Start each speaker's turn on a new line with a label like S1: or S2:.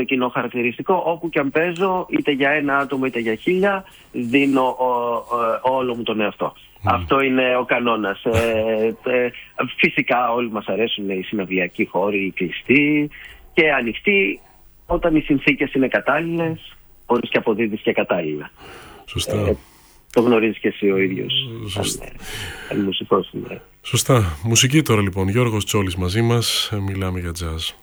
S1: το κοινό χαρακτηριστικό. Όπου και αν παίζω, είτε για ένα άτομο είτε για 1000, δίνω όλο μου τον εαυτό. Αυτό είναι ο κανόνας. Φυσικά όλοι μας αρέσουν οι συναυλιακοί χώροι, οι κλειστοί και ανοιχτοί. Όταν οι συνθήκες είναι κατάλληλες, μπορείς και αποδίδεις και κατάλληλα.
S2: Σωστά.
S1: Το γνωρίζεις και εσύ ο ίδιος. Μουσικός είναι.
S2: Σωστά. Μουσική τώρα λοιπόν. Γιώργος Τσόλης μαζί μας. Μιλάμε για jazz.